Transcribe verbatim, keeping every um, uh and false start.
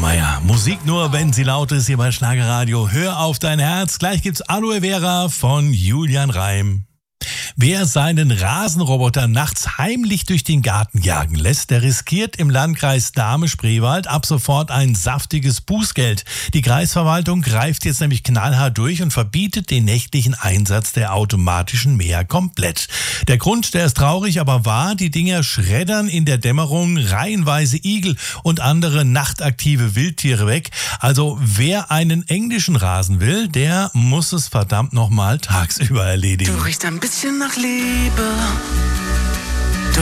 Mayer. Musik nur, wenn sie laut ist, hier bei Schlagerradio. Hör auf dein Herz. Gleich gibt's Aloe Vera von Julian Reim. Wer seinen Rasenroboter nachts heimlich durch den Garten jagen lässt, der riskiert im Landkreis Dahme-Spreewald ab sofort ein saftiges Bußgeld. Die Kreisverwaltung greift jetzt nämlich knallhart durch und verbietet den nächtlichen Einsatz der automatischen Mäher komplett. Der Grund, der ist traurig, aber wahr, die Dinger schreddern in der Dämmerung reihenweise Igel und andere nachtaktive Wildtiere weg. Also wer einen englischen Rasen will, der muss es verdammt nochmal tagsüber erledigen. Du riechst ein bisschen nach Liebe.